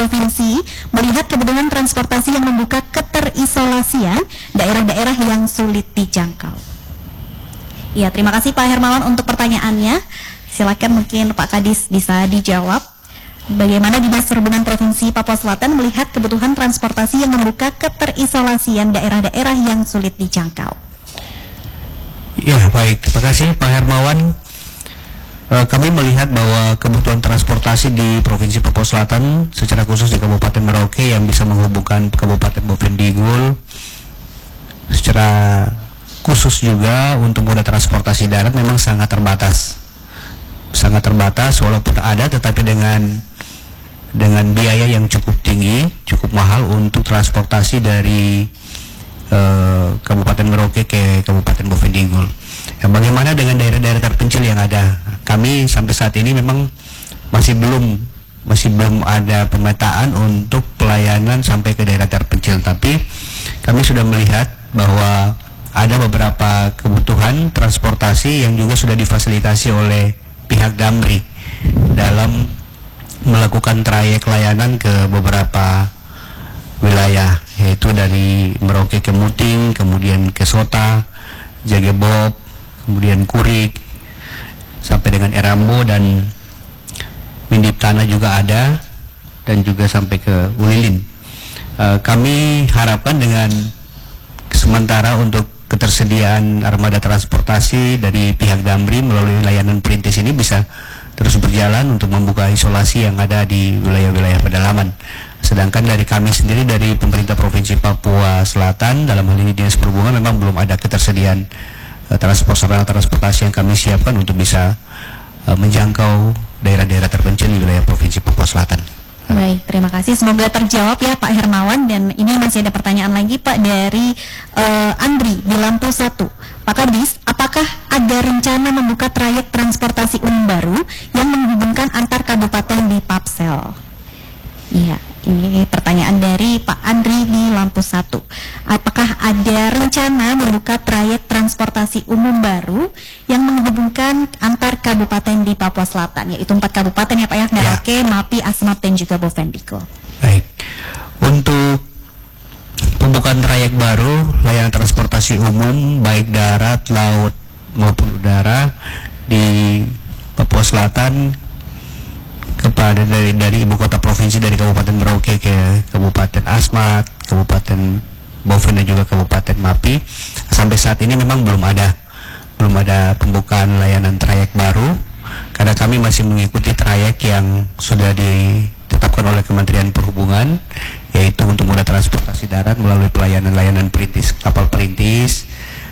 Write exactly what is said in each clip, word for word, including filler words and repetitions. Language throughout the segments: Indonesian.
provinsi melihat kebutuhan transportasi yang membuka keterisolasian daerah-daerah yang sulit dijangkau. Ya, terima kasih Pak Hermawan untuk pertanyaannya. Silakan mungkin Pak Kadis bisa dijawab. Bagaimana Dinas Perhubungan Provinsi Papua Selatan melihat kebutuhan transportasi yang membuka keterisolasian daerah-daerah yang sulit dijangkau? Ya, baik. Terima kasih Pak Hermawan. Uh, kami melihat bahwa kebutuhan transportasi di Provinsi Papua Selatan, secara khusus di Kabupaten Merauke yang bisa menghubungkan Kabupaten Bovendigul, secara khusus juga untuk moda transportasi darat memang sangat terbatas. Sangat terbatas walaupun ada, tetapi dengan dengan biaya yang cukup tinggi, cukup mahal untuk transportasi dari uh, Kabupaten Merauke ke Kabupaten Bovendigul. Ya, bagaimana dengan daerah-daerah terpencil yang ada? Kami sampai saat ini memang masih belum masih belum ada pemetaan untuk pelayanan sampai ke daerah terpencil, tapi kami sudah melihat bahwa ada beberapa kebutuhan transportasi yang juga sudah difasilitasi oleh pihak Damri dalam melakukan trayek layanan ke beberapa wilayah, yaitu dari Merauke ke Muting, kemudian ke Sota, Jagebob, kemudian Kurik, sampai dengan Erambo dan Mindip Tanah juga ada, dan juga sampai ke Ulilin. Uh, kami harapkan dengan sementara untuk ketersediaan armada transportasi dari pihak Damri melalui layanan perintis ini bisa terus berjalan untuk membuka isolasi yang ada di wilayah-wilayah pedalaman. Sedangkan dari kami sendiri dari pemerintah Provinsi Papua Selatan, dalam hal ini Dinas Perhubungan, memang belum ada ketersediaan transport sarana transportasi yang kami siapkan untuk bisa uh, menjangkau daerah-daerah terpencil di wilayah Provinsi Papua Selatan. Baik, terima kasih. Semoga terjawab ya Pak Hermawan. Dan ini masih ada pertanyaan lagi Pak dari uh, Andri di Lampu satu. Pak Kadis, apakah ada rencana membuka trayek transportasi umum baru yang menghubungkan antar kabupaten di Papsel? Iya, ini pertanyaan dari Pak Andri di Lampu satu. Apakah ada rencana membuka trayek transportasi umum baru yang menghubungkan antar kabupaten di Papua Selatan, yaitu empat kabupaten ya Pak ya, Merauke, ya. Mapi, Asmat, dan juga Bovendigul. Baik, untuk pembukaan trayek baru layanan transportasi umum baik darat, laut maupun udara di Papua Selatan kepada dari dari ibu kota provinsi, dari Kabupaten Merauke ke Kabupaten Asmat, Kabupaten Boven dan juga Kabupaten Mapi, sampai saat ini memang belum ada belum ada pembukaan layanan trayek baru, karena kami masih mengikuti trayek yang sudah ditetapkan oleh Kementerian Perhubungan, yaitu untuk moda transportasi darat melalui pelayanan-layanan perintis, kapal perintis,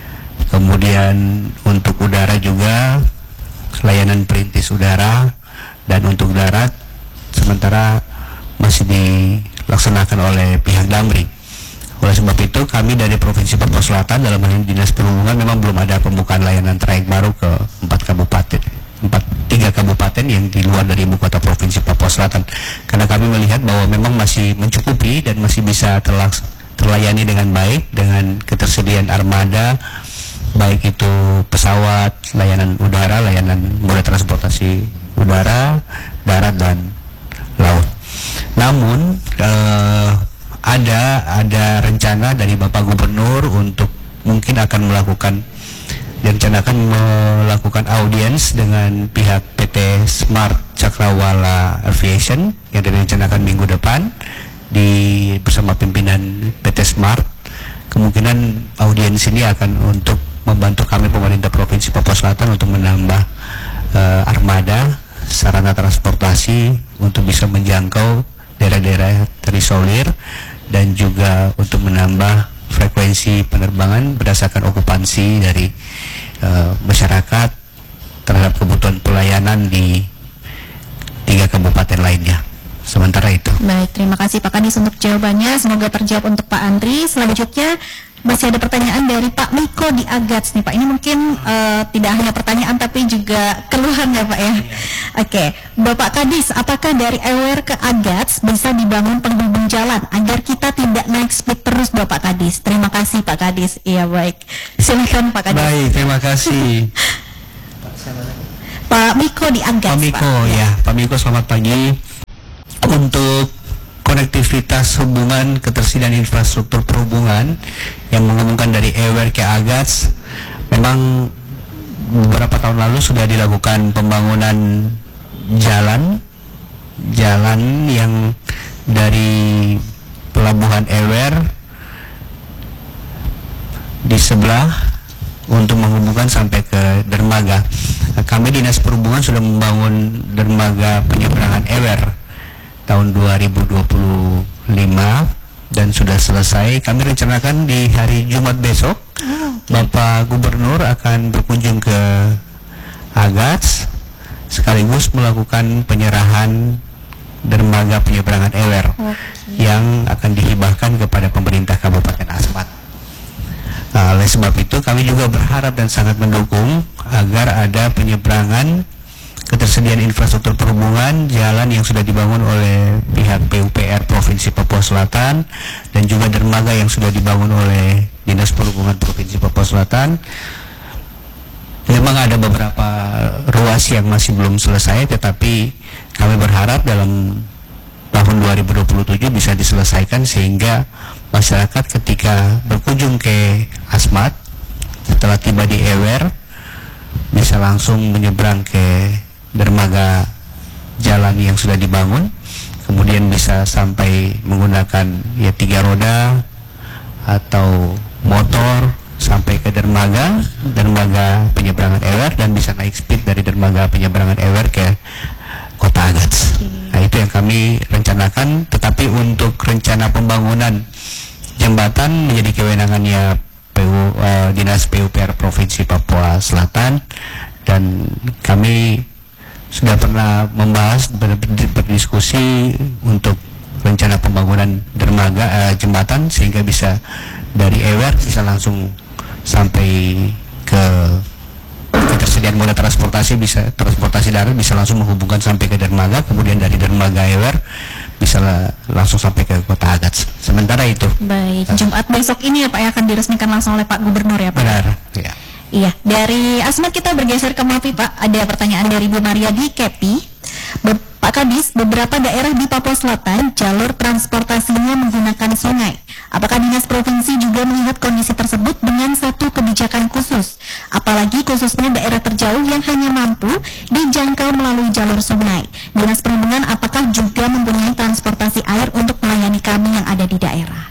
kemudian untuk udara juga layanan perintis udara, dan untuk darat sementara masih dilaksanakan oleh pihak Damri. Oleh sebab itu kami dari Provinsi Papua Selatan dalam hal ini Dinas Perhubungan memang belum ada pembukaan layanan trayek baru ke empat kabupaten, empat tiga kabupaten yang di luar dari ibu kota Provinsi Papua Selatan, karena kami melihat bahwa memang masih mencukupi dan masih bisa terlaks, terlayani dengan baik dengan ketersediaan armada, baik itu pesawat, layanan udara, layanan moda transportasi udara, darat, dan laut. Namun eh, ada ada rencana dari Bapak Gubernur untuk mungkin akan melakukan direncanakan melakukan audiens dengan pihak P T Smart Cakrawala Aviation yang direncanakan minggu depan di bersama pimpinan P T Smart. Kemungkinan audiens ini akan untuk membantu kami pemerintah Provinsi Papua Selatan untuk menambah uh, armada sarana transportasi untuk bisa menjangkau daerah-daerah terisolir dan juga untuk menambah frekuensi penerbangan berdasarkan okupansi dari uh, masyarakat terhadap kebutuhan pelayanan di tiga kabupaten lainnya. Sementara itu. Baik, terima kasih Pak Kadis untuk jawabannya. Semoga terjawab untuk Pak Andri. Selanjutnya masih ada pertanyaan dari Pak Miko di Agats nih Pak. Ini mungkin uh, tidak hanya pertanyaan tapi juga keluhan ya Pak ya. Iya. Oke, okay. Bapak Kadis, apakah dari Ewer ke Agats bisa dibangun penghubung jalan agar kita tidak naik speed terus Bapak Kadis? Terima kasih Pak Kadis. Iya baik, silakan Pak Kadis. Baik, terima kasih. Pak Miko di Agats. Pak Miko, Pak. Ya, Pak Miko selamat pagi. Untuk konektivitas hubungan ketersediaan infrastruktur perhubungan yang menghubungkan dari Ewer ke Agats, memang beberapa tahun lalu sudah dilakukan pembangunan jalan jalan yang dari pelabuhan Ewer di sebelah untuk menghubungkan sampai ke dermaga. Kami Dinas Perhubungan sudah membangun dermaga penyeberangan Ewer tahun dua ribu dua puluh lima dan sudah selesai. Kami rencanakan di hari Jumat besok Bapak Gubernur akan berkunjung ke Agats sekaligus melakukan penyerahan dermaga penyeberangan Ewer yang akan dihibahkan kepada pemerintah Kabupaten Asmat. Nah, oleh sebab itu kami juga berharap dan sangat mendukung agar ada penyeberangan ketersediaan infrastruktur perhubungan jalan yang sudah dibangun oleh pihak P U P R Provinsi Papua Selatan dan juga dermaga yang sudah dibangun oleh Dinas Perhubungan Provinsi Papua Selatan. Memang ada beberapa ruas yang masih belum selesai, tetapi kami berharap dalam tahun dua ribu dua puluh tujuh bisa diselesaikan sehingga masyarakat ketika berkunjung ke Asmat setelah tiba di Ewer bisa langsung menyeberang ke dermaga jalan yang sudah dibangun, kemudian bisa sampai menggunakan ya tiga roda atau motor sampai ke dermaga dermaga penyeberangan Ewer dan bisa naik speed dari dermaga penyeberangan Ewer ke Kota Agats. Nah, itu yang kami rencanakan, tetapi untuk rencana pembangunan jembatan menjadi kewenangannya P U, uh, Dinas P U P R Provinsi Papua Selatan, dan kami sudah pernah membahas ber, berdiskusi untuk rencana pembangunan dermaga uh, jembatan sehingga bisa dari Ewer bisa langsung sampai ke ketersediaan moda transportasi, bisa transportasi darat bisa langsung menghubungkan sampai ke dermaga, kemudian dari dermaga Ewer bisa langsung sampai ke Kota Agats. Sementara itu. Baik, Jumat besok ini ya Pak, yang akan diresmikan langsung oleh Pak Gubernur ya Pak. Benar. Ya. Iya, dari Asmat kita bergeser ke Mapi Pak. Ada pertanyaan dari Bu Maria di Kepi. Be Pak Kadis, beberapa daerah di Papua Selatan jalur transportasinya menggunakan sungai. Apakah Dinas Provinsi juga melihat kondisi tersebut dengan satu kebijakan khusus? Apalagi khususnya daerah terjauh yang hanya mampu dijangkau melalui jalur sungai. Dinas Perhubungan apakah juga mempunyai transportasi air untuk melayani kami yang ada di daerah?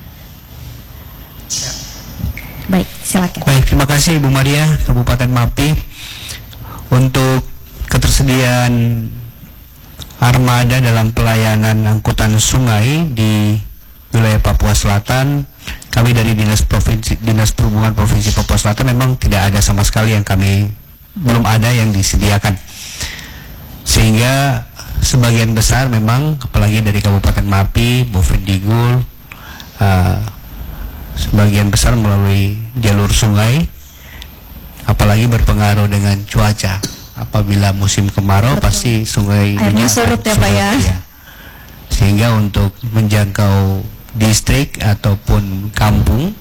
Baik, silakan. Baik, terima kasih Ibu Maria, Kabupaten Mapi. Untuk ketersediaan armada dalam pelayanan angkutan sungai di wilayah Papua Selatan, kami dari Dinas Provinsi Dinas Perhubungan Provinsi Papua Selatan memang tidak ada sama sekali yang kami belum ada yang disediakan. Sehingga sebagian besar memang apalagi dari Kabupaten Mapi, Bovendigul, uh, sebagian besar melalui jalur sungai, apalagi berpengaruh dengan cuaca. Apabila musim kemarau betul, pasti sungai airnya surut ya Pak ya. Ya. Sehingga untuk menjangkau distrik ataupun kampung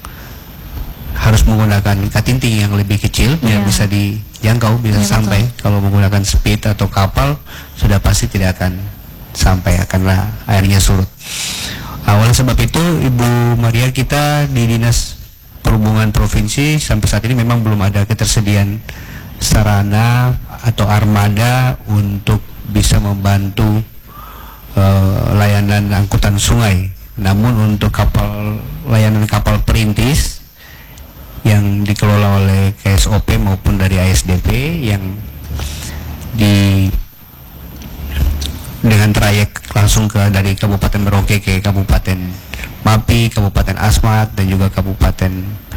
harus menggunakan katinting yang lebih kecil ya, yang bisa dijangkau, bisa ya, sampai. Betul. Kalau menggunakan speed atau kapal sudah pasti tidak akan sampai karena airnya surut. Oleh sebab itu Ibu Maria, kita di Dinas Perhubungan Provinsi sampai saat ini memang belum ada ketersediaan sarana atau armada untuk bisa membantu uh, layanan angkutan sungai. Namun untuk kapal layanan kapal perintis yang dikelola oleh K S O P maupun dari A S D P yang di dengan trayek langsung ke dari Kabupaten Merauke ke Kabupaten Mapi, Kabupaten Asmat dan juga Kabupaten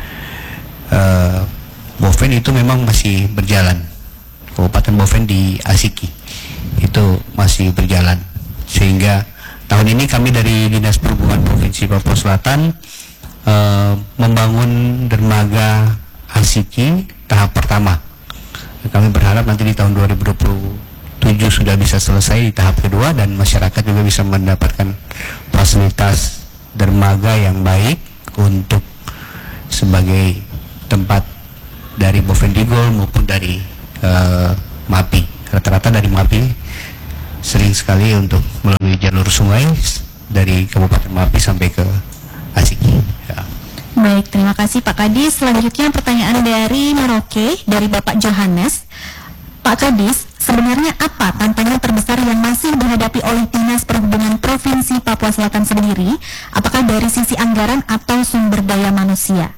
uh, Boven itu memang masih berjalan. Kabupaten Boven di Asiki itu masih berjalan, sehingga tahun ini kami dari Dinas Perhubungan Provinsi Papua Selatan uh, membangun dermaga Asiki tahap pertama. Kami berharap nanti di tahun dua ribu dua puluh tujuh sudah bisa selesai di tahap kedua dan masyarakat juga bisa mendapatkan fasilitas dermaga yang baik untuk sebagai tempat dari Bovendigul maupun dari uh, Mapi. Rata-rata dari Mapi sering sekali untuk melalui jalur sungai dari Kabupaten Mapi sampai ke Asiki. Ya. Baik, terima kasih Pak Kadis. Selanjutnya pertanyaan dari Merauke, dari Bapak Johannes. Pak Kadis, sebenarnya apa tantangan terbesar yang masih dihadapi oleh Dinas Perhubungan Provinsi Papua Selatan sendiri? Apakah dari sisi anggaran atau sumber daya manusia?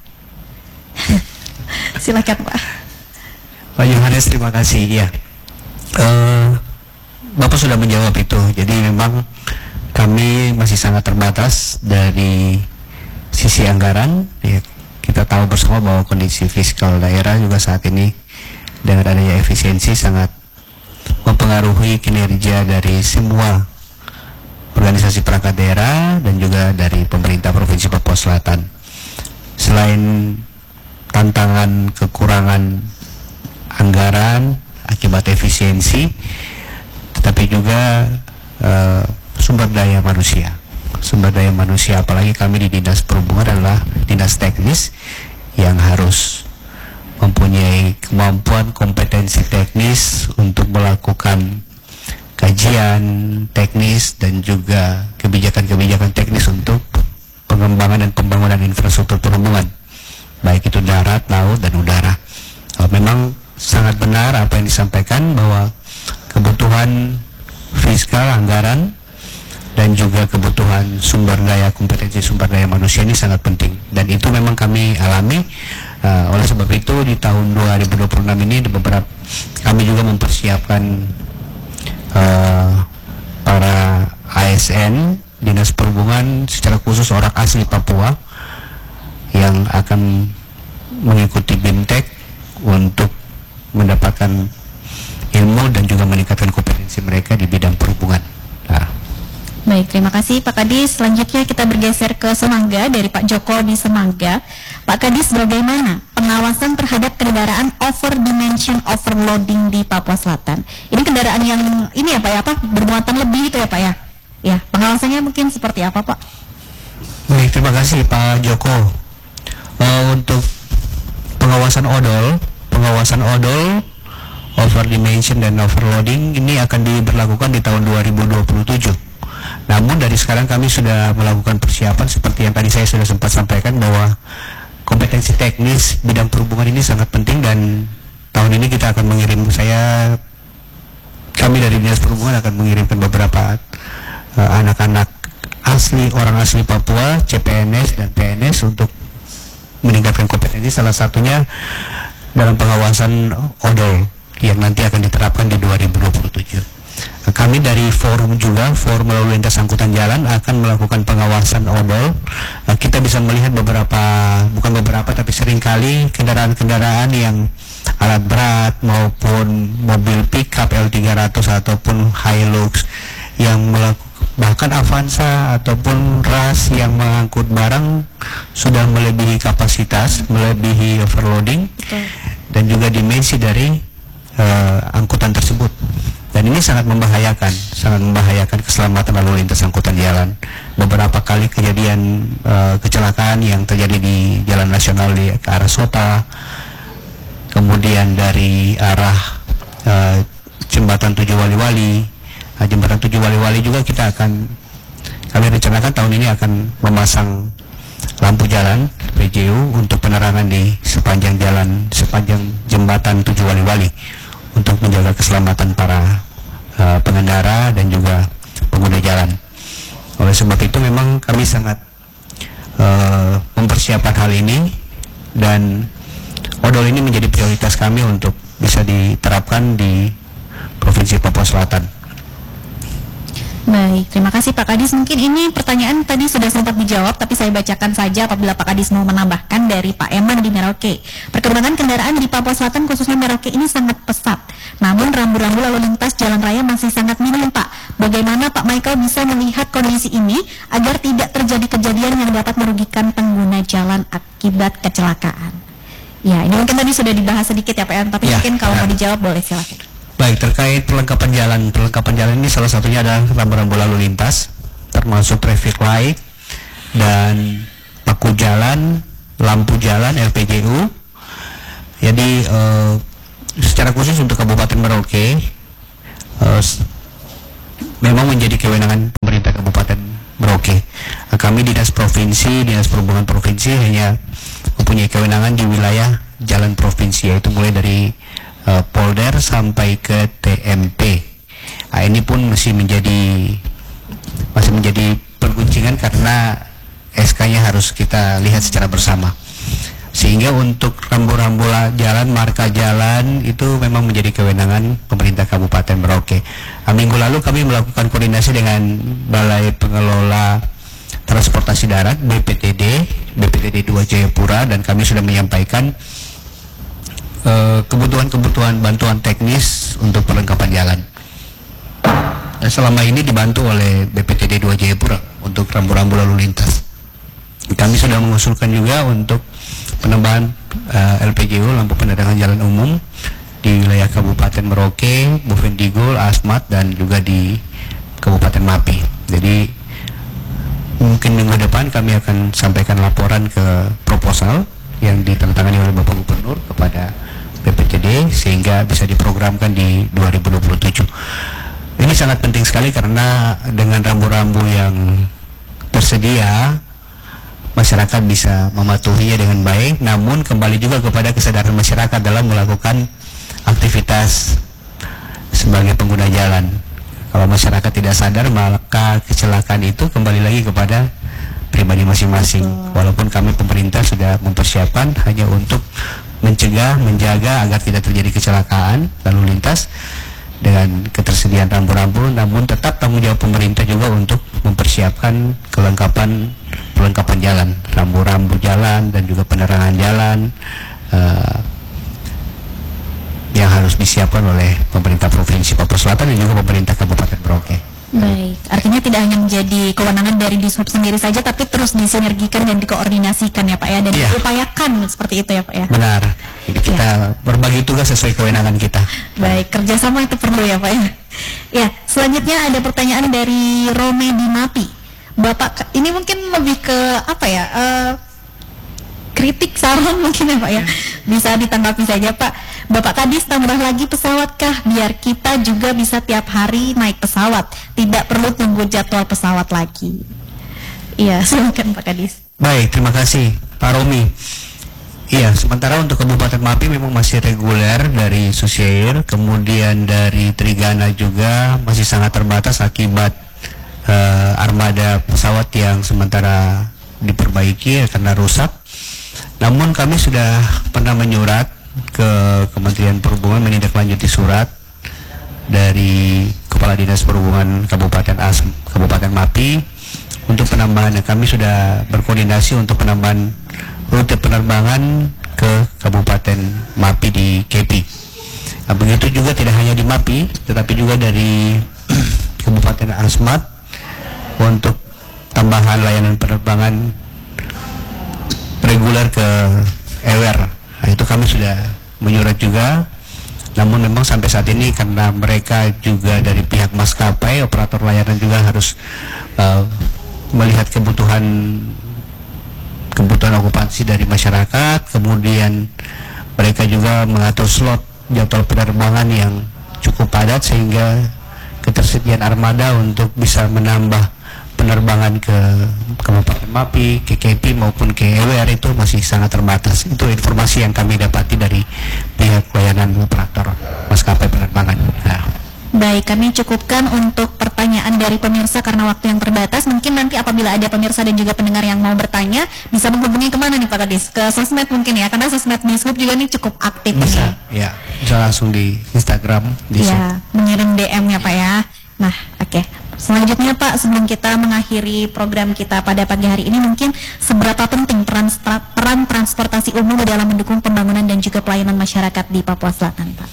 Silakan Pak. Pak Yohanes, terima kasih. Ya, uh, Bapak sudah menjawab itu. Jadi memang kami masih sangat terbatas dari sisi anggaran. Ya, kita tahu bersama bahwa kondisi fiskal daerah juga saat ini dengan adanya efisiensi sangat mempengaruhi kinerja dari semua organisasi perangkat daerah dan juga dari pemerintah Provinsi Papua Selatan. Selain tantangan kekurangan anggaran akibat efisiensi, tetapi juga uh, sumber daya manusia. Sumber daya manusia, apalagi kami di Dinas Perhubungan adalah dinas teknis yang harus mempunyai kemampuan kompetensi teknis untuk melakukan kajian teknis dan juga kebijakan-kebijakan teknis untuk pengembangan dan pembangunan infrastruktur perhubungan, baik itu darat, laut, dan udara. Uh, memang sangat benar apa yang disampaikan bahwa kebutuhan fiskal, anggaran, dan juga kebutuhan sumber daya, kompetensi sumber daya manusia ini sangat penting, dan itu memang kami alami. Uh, oleh sebab itu di tahun dua ribu dua puluh enam ini di beberapa kami juga mempersiapkan uh, para A S N Dinas Perhubungan secara khusus orang asli Papua yang akan mengikuti BIMTEK untuk mendapatkan ilmu dan juga meningkatkan kompetensi mereka di bidang perhubungan. Nah. Baik, terima kasih Pak Kadis. Selanjutnya kita bergeser ke Semangga, dari Pak Joko di Semangga. Pak Kadis, bagaimana pengawasan terhadap kendaraan over dimension overloading di Papua Selatan? Ini kendaraan yang ini ya Pak ya, apa bermuatan lebih itu ya Pak ya? Ya, pengawasannya mungkin seperti apa Pak? Baik, terima kasih Pak Joko. Uh, untuk pengawasan odol, pengawasan odol over dimension dan overloading ini akan diberlakukan di tahun dua ribu dua puluh tujuh. Namun dari sekarang kami sudah melakukan persiapan seperti yang tadi saya sudah sempat sampaikan bahwa kompetensi teknis bidang perhubungan ini sangat penting, dan tahun ini kita akan mengirim, saya kami dari Dinas Perhubungan akan mengirimkan beberapa uh, anak-anak asli, orang asli Papua, C P N S dan P N S untuk meningkatkan kompetensi, salah satunya dalam pengawasan odol yang nanti akan diterapkan di dua ribu dua puluh tujuh. Kami dari forum juga, forum lalu lintas angkutan jalan akan melakukan pengawasan odol. Kita bisa melihat beberapa, bukan beberapa tapi seringkali kendaraan-kendaraan yang alat berat maupun mobil pickup L tiga ratus ataupun Hilux yang melakukan, bahkan Avanza ataupun Ras yang mengangkut barang sudah melebihi kapasitas, melebihi overloading, dan juga dimensi dari uh, angkutan tersebut. Dan ini sangat membahayakan, sangat membahayakan keselamatan lalu lintas angkutan jalan. Beberapa kali kejadian uh, kecelakaan yang terjadi di jalan nasional di ke arah Sota, kemudian dari arah uh, jembatan Tujuh Wali-Wali, uh, jembatan Tujuh Wali-Wali juga kita akan, kami rencanakan tahun ini akan memasang lampu jalan P J U untuk penerangan di sepanjang jalan, sepanjang jembatan Tujuh Wali-Wali untuk menjaga keselamatan para Uh, pengendara dan juga pengguna jalan. Oleh sebab itu memang kami sangat uh, mempersiapkan hal ini, dan odol ini menjadi prioritas kami untuk bisa diterapkan di Provinsi Papua Selatan. Baik, terima kasih Pak Kadis. Mungkin ini pertanyaan tadi sudah sempat dijawab, tapi saya bacakan saja apabila Pak Kadis mau menambahkan, dari Pak Eman di Merauke. Perkembangan kendaraan di Papua Selatan khususnya Merauke ini sangat pesat. Namun rambu-rambu lalu lintas jalan raya masih sangat minim Pak. Bagaimana Pak Michael bisa melihat kondisi ini agar tidak terjadi kejadian yang dapat merugikan pengguna jalan akibat kecelakaan? Ya, ini mungkin tadi sudah dibahas sedikit ya Pak Eman, tapi ya, mungkin kalau ya. mau dijawab boleh silakan. Baik, terkait perlengkapan jalan, perlengkapan jalan ini salah satunya adalah rambu-rambu lalu lintas, termasuk traffic light dan paku jalan, lampu jalan, L P G U. Jadi uh, secara khusus untuk Kabupaten Merauke, uh, memang menjadi kewenangan pemerintah Kabupaten Merauke. Nah, kami dinas provinsi, dinas perhubungan provinsi hanya mempunyai kewenangan di wilayah jalan provinsi, yaitu mulai dari uh, polder sampai ke T M P. Nah, ini pun masih menjadi masih menjadi perguncingan karena S K-nya harus kita lihat secara bersama. Sehingga untuk rambu-rambu jalan, marka jalan itu memang menjadi kewenangan pemerintah Kabupaten Merauke. Nah, minggu lalu kami melakukan koordinasi dengan Balai Pengelola Transportasi Darat B P T D, B P T D dua Jayapura, dan kami sudah menyampaikan uh, kebutuhan-kebutuhan bantuan teknis untuk perlengkapan jalan. Dan selama ini dibantu oleh B P T D dua Jayapura untuk rambu-rambu lalu lintas. Kami sudah mengusulkan juga untuk penambahan uh, L P J U, lampu penerangan jalan umum, di wilayah Kabupaten Merauke, Bovendigul, Asmat, dan juga di Kabupaten Mapi. Jadi mungkin minggu depan kami akan sampaikan laporan ke proposal yang ditandatangani oleh Bapak Gubernur kepada B P T D sehingga bisa diprogramkan di dua ribu dua puluh tujuh. Ini sangat penting sekali karena dengan rambu-rambu yang tersedia, masyarakat bisa mematuhinya dengan baik, namun kembali juga kepada kesadaran masyarakat dalam melakukan aktivitas sebagai pengguna jalan. Kalau masyarakat tidak sadar, maka kecelakaan itu kembali lagi kepada pribadi masing-masing. Walaupun kami pemerintah sudah mempersiapkan hanya untuk mencegah, menjaga agar tidak terjadi kecelakaan lalu lintas dengan ketersediaan rambu-rambu, namun tetap tanggung jawab pemerintah juga untuk mempersiapkan kelengkapan perlengkapan jalan, rambu-rambu jalan dan juga penerangan jalan uh, yang harus disiapkan oleh pemerintah Provinsi Papua Selatan dan juga pemerintah Kabupaten Merauke. Baik, artinya tidak hanya menjadi kewenangan dari Dishub sendiri saja, tapi terus disinergikan dan dikoordinasikan ya Pak ya, dan yeah. diupayakan seperti itu ya Pak ya. Benar, jadi kita yeah. berbagi tugas sesuai kewenangan kita. Baik, kerjasama itu perlu ya Pak ya. Ya, selanjutnya ada pertanyaan dari Rome di Mapi. Bapak, ini mungkin lebih ke apa ya, uh, kritik, saran mungkin ya Pak ya, bisa ditanggapi saja Pak. Bapak Kadis, tambah lagi pesawat kah biar kita juga bisa tiap hari naik pesawat, tidak perlu tunggu jadwal pesawat lagi. Iya, silakan Pak Kadis. Baik, terima kasih Pak Romi. Iya, sementara untuk Kabupaten Mapi memang masih reguler dari Susiair, kemudian dari Trigana juga masih sangat terbatas akibat uh, armada pesawat yang sementara diperbaiki karena rusak. Namun kami sudah pernah menyurat ke Kementerian Perhubungan, menindaklanjuti surat dari Kepala Dinas Perhubungan Kabupaten Asem, Kabupaten Mapi untuk penambahan. Kami sudah berkoordinasi untuk penambahan rute penerbangan ke Kabupaten Mapi di K P. Nah, begitu juga tidak hanya di Mapi, tetapi juga dari Kabupaten Asmat untuk tambahan layanan penerbangan reguler ke Ewer. Nah, itu kami sudah menyurat juga. Namun memang sampai saat ini karena mereka juga dari pihak maskapai, operator layanan juga harus uh, melihat kebutuhan kebutuhan okupansi dari masyarakat, kemudian mereka juga mengatur slot jadwal penerbangan yang cukup padat sehingga ketersediaan armada untuk bisa menambah penerbangan ke Kabupaten Mapi, ke K P maupun ke Ewer itu masih sangat terbatas. Itu informasi yang kami dapati dari pihak layanan operator maskapai penerbangan. Nah. Baik, kami cukupkan untuk pertanyaan dari pemirsa karena waktu yang terbatas. Mungkin nanti apabila ada pemirsa dan juga pendengar yang mau bertanya, bisa menghubungi kemana nih Pak Kadis? Ke sosmed mungkin ya, karena sosmed Dishub juga nih cukup aktif. Bisa, nih. ya, bisa langsung di Instagram. Iya, mengirim D M ya Pak ya. Nah, oke. Okay. Selanjutnya Pak, sebelum kita mengakhiri program kita pada pagi hari ini, mungkin seberapa penting peran, peran transportasi umum dalam mendukung pembangunan dan juga pelayanan masyarakat di Papua Selatan Pak?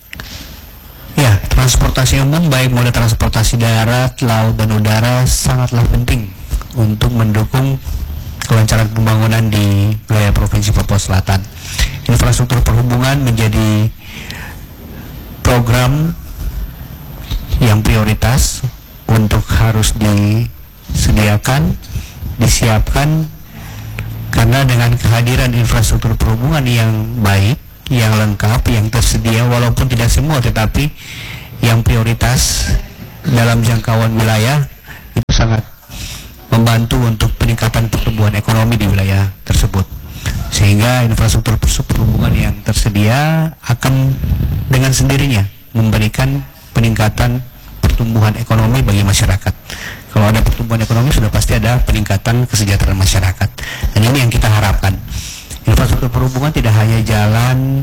Ya, transportasi umum baik moda transportasi darat, laut, dan udara sangatlah penting untuk mendukung kelancaran pembangunan di wilayah Provinsi Papua Selatan. Infrastruktur perhubungan menjadi program yang prioritas untuk harus disediakan, disiapkan, karena dengan kehadiran infrastruktur perhubungan yang baik, yang lengkap, yang tersedia, walaupun tidak semua tetapi yang prioritas dalam jangkauan wilayah, itu sangat membantu untuk peningkatan pertumbuhan ekonomi di wilayah tersebut, sehingga infrastruktur perhubungan yang tersedia akan dengan sendirinya memberikan peningkatan pertumbuhan ekonomi bagi masyarakat. Kalau ada pertumbuhan ekonomi sudah pasti ada peningkatan kesejahteraan masyarakat, dan ini yang kita harapkan. Infrastruktur perhubungan tidak hanya jalan,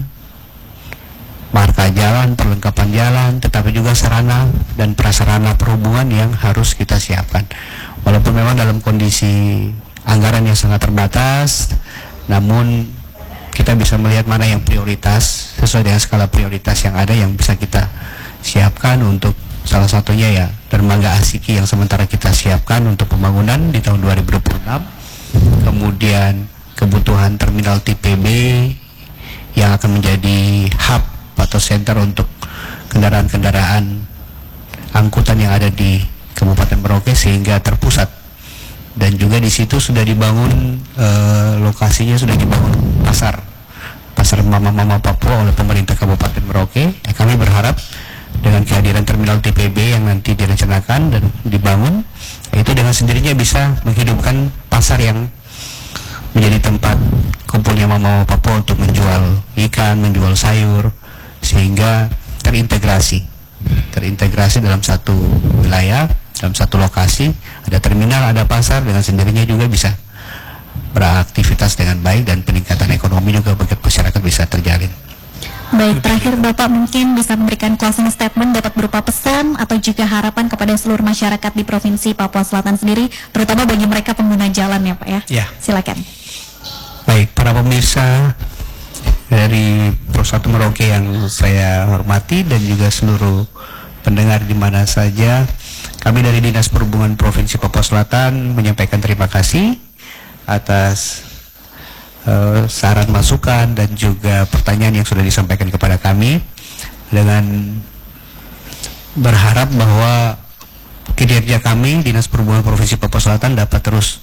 marka jalan, perlengkapan jalan, tetapi juga sarana dan prasarana perhubungan yang harus kita siapkan. Walaupun memang dalam kondisi anggaran yang sangat terbatas, namun kita bisa melihat mana yang prioritas sesuai dengan skala prioritas yang ada yang bisa kita siapkan. Untuk salah satunya ya dermaga Asiki yang sementara kita siapkan untuk pembangunan di tahun dua ribu dua puluh enam, kemudian kebutuhan terminal T P B yang akan menjadi hub atau center untuk kendaraan-kendaraan angkutan yang ada di Kabupaten Merauke sehingga terpusat, dan juga di situ sudah dibangun e, lokasinya sudah dibangun pasar pasar mama-mama Papua oleh pemerintah Kabupaten Merauke. Ya, kami berharap dengan kehadiran terminal T P B yang nanti direncanakan dan dibangun, itu dengan sendirinya bisa menghidupkan pasar yang menjadi tempat kumpulnya mama-mama Papua untuk menjual ikan, menjual sayur, sehingga terintegrasi terintegrasi dalam satu wilayah, dalam satu lokasi, ada terminal, ada pasar, dengan sendirinya juga bisa beraktivitas dengan baik dan peningkatan ekonomi juga bagi masyarakat bisa terjalin. Baik, terakhir Bapak mungkin bisa memberikan closing statement, dapat berupa pesan atau juga harapan kepada seluruh masyarakat di Provinsi Papua Selatan sendiri, terutama bagi mereka pengguna jalan ya Pak ya. Ya. Silakan. Baik, para pemirsa dari Pro satu Merauke yang saya hormati dan juga seluruh pendengar di mana saja, kami dari Dinas Perhubungan Provinsi Papua Selatan menyampaikan terima kasih atas uh, saran masukan dan juga pertanyaan yang sudah disampaikan kepada kami, dengan berharap bahwa kinerja kami Dinas Perhubungan Provinsi Papua Selatan dapat terus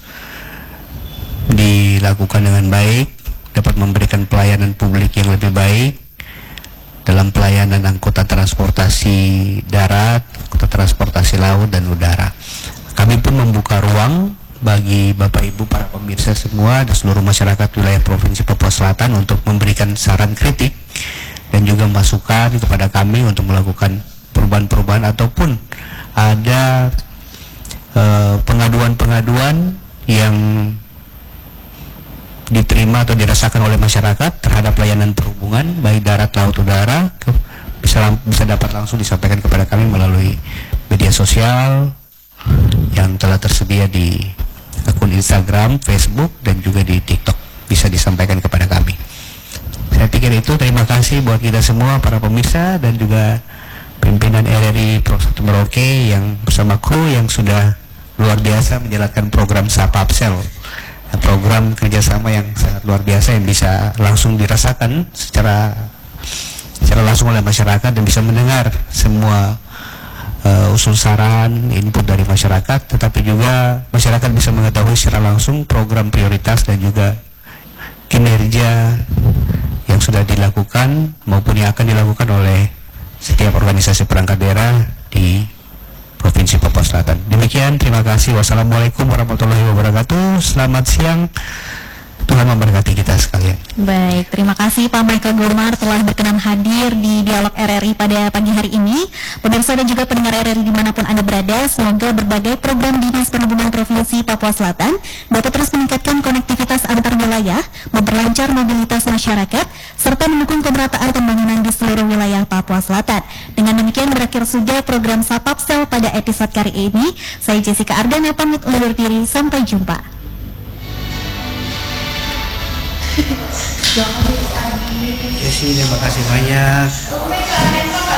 dilakukan dengan baik, dapat memberikan pelayanan publik yang lebih baik dalam pelayanan angkutan transportasi darat, angkutan transportasi laut dan udara. Kami pun membuka ruang bagi Bapak Ibu para pemirsa semua dan seluruh masyarakat wilayah Provinsi Papua Selatan untuk memberikan saran kritik dan juga masukan kepada kami untuk melakukan perubahan-perubahan ataupun ada eh, pengaduan-pengaduan yang diterima atau dirasakan oleh masyarakat terhadap layanan perhubungan baik darat, laut, udara, bisa bisa dapat langsung disampaikan kepada kami melalui media sosial yang telah tersedia di akun Instagram, Facebook, dan juga di TikTok. Bisa disampaikan kepada kami. Saya pikir itu. Terima kasih buat kita semua para pemirsa dan juga pimpinan R R I Pro satu Merauke yang bersama kru yang sudah luar biasa menjalankan program Sapapsel, program kerjasama yang sangat luar biasa yang bisa langsung dirasakan secara secara langsung oleh masyarakat dan bisa mendengar semua uh, usul saran, input dari masyarakat, tetapi juga masyarakat bisa mengetahui secara langsung program prioritas dan juga kinerja yang sudah dilakukan maupun yang akan dilakukan oleh setiap organisasi perangkat daerah di Provinsi Papua Selatan. Demikian, terima kasih. Wassalamualaikum warahmatullahi wabarakatuh. Selamat siang. Tuhan memberkati kita sekalian. Baik, terima kasih Pak Michael Gurmar telah berkenan hadir di Dialog R R I pada pagi hari ini. Pemirsa dan juga pendengar R R I dimanapun Anda berada, semoga berbagai program Dinas Perhubungan Provinsi Papua Selatan dapat terus meningkatkan konektivitas antar wilayah, memperlancar mobilitas masyarakat, serta mendukung pemerataan pembangunan di seluruh wilayah Papua Selatan. Dengan demikian berakhir sudah program Sapapsel pada episode kali ini. Saya Jessica Ardana pamit undur diri, sampai jumpa. Jessy, terima kasih banyak.